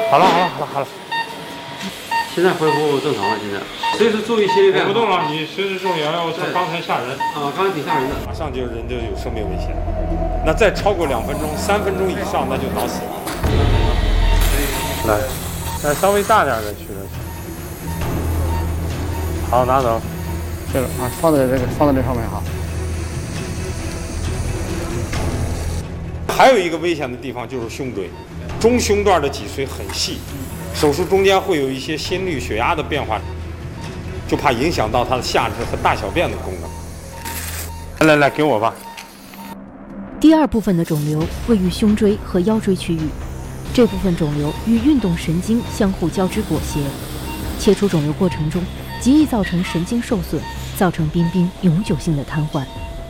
好了。 现在恢复正常了，现在随时注意心率变化。 不动了，你随时注意，要刚才吓人啊，刚才挺吓人的， 马上人就有生命危险。那再超过2分钟、3分钟以上，那就脑死亡。来，稍微大点的取了取。好，拿走。 这个啊，放在这上面哈。 还有一个危险的地方就是胸椎，中胸段的脊髓很细，手术中间会有一些心率、血压的变化，就怕影响到它的下肢和大小便的功能。来，给我吧。 第二部分的肿瘤位于胸椎和腰椎区域，这部分肿瘤与运动神经相互交织裹挟，切除肿瘤过程中极易造成神经受损，造成彬彬永久性的瘫痪。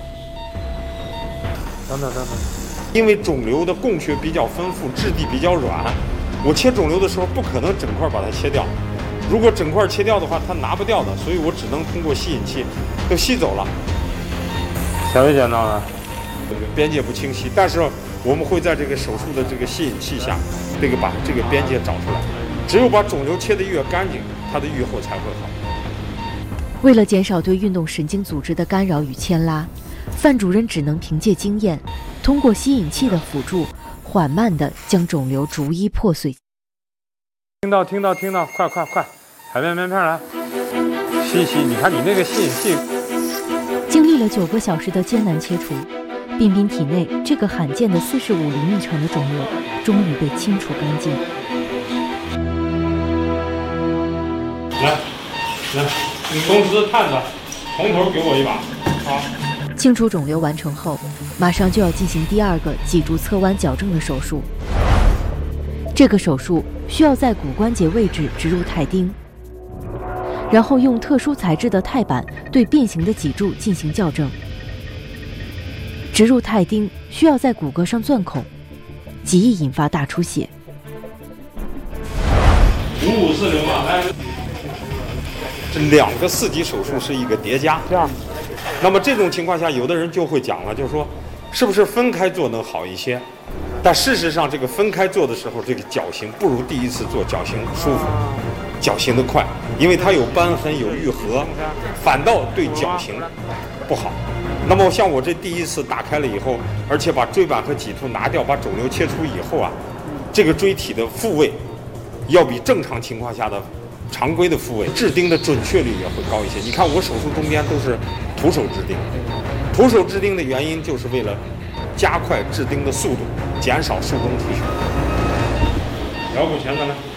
等。因为肿瘤的供血比较丰富，质地比较软，我切肿瘤的时候不可能整块把它切掉。如果整块切掉的话，它拿不掉的，所以我只能通过吸引器都吸走了。小没剪到呢？这个边界不清晰，但是我们会在这个手术的这个吸引器下，把这个边界找出来。只有把肿瘤切得越干净，它的愈后才会好。 为了减少对运动神经组织的干扰与牵拉，范主任只能凭借经验，通过吸引器的辅助，缓慢地将肿瘤逐一破碎。 听到，快，海绵片来，吸，你看你那个吸引器。 经历了9个小时的艰难切除，彬彬体内这个罕见的45厘米长的肿瘤终于被清除干净。 来，公司探子，从头给我一把。好。 清除肿瘤完成后，马上就要进行第2个脊柱侧弯矫正的手术。这个手术需要在骨关节位置植入钛钉，然后用特殊材质的钛板对变形的脊柱进行校正。植入钛钉需要在骨骼上钻孔，极易引发大出血。 5540嘛，来。这2个4级手术是一个叠加。那么这种情况下，有的人就会讲了，就是说，是不是分开做能好一些？但事实上，这个分开做的时候，这个矫形不如第一次做矫形舒服，矫形的快，因为它有瘢痕、有愈合，反倒对矫形不好。那么像我这第一次打开了以后，而且把椎板和脊突拿掉，把肿瘤切除以后啊，这个椎体的复位要比正常情况下的常规的复位制钉的准确率也会高一些。你看我手术中间都是徒手制钉，徒手制钉的原因就是为了加快制钉的速度，减少术中出血。腰部钳子呢？